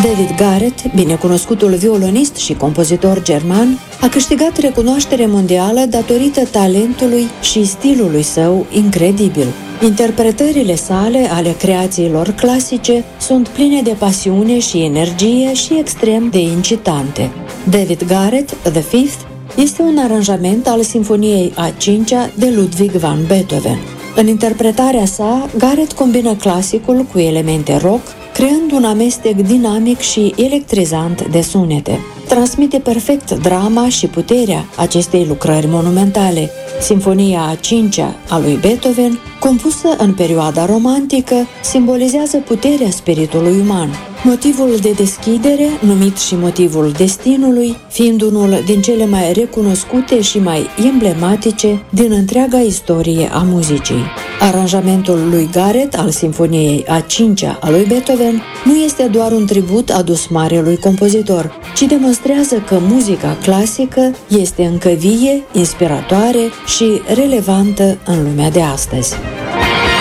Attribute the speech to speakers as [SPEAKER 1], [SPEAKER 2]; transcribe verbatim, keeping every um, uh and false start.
[SPEAKER 1] David Garrett, binecunoscutul violonist și compozitor german, a câștigat recunoaștere mondială datorită talentului și stilului său incredibil. Interpretările sale ale creațiilor clasice sunt pline de pasiune și energie și extrem de incitante. David Garrett, The Fifth, este un aranjament al Sinfoniei a cincea de Ludwig van Beethoven. În interpretarea sa, Garrett combină clasicul cu elemente rock, creând un amestec dinamic și electrizant de sunete. Transmite perfect drama și puterea acestei lucrări monumentale. Sinfonia a cincea a lui Beethoven, compusă în perioada romantică, simbolizează puterea spiritului uman. Motivul de deschidere, numit și motivul destinului, fiind unul din cele mai recunoscute și mai emblematice din întreaga istorie a muzicii. Aranjamentul lui Garrett al Sinfoniei a cincea a lui Beethoven nu este doar un tribut adus marelui compozitor, ci demonstrează că muzica clasică este încă vie, inspiratoare și relevantă în lumea de astăzi.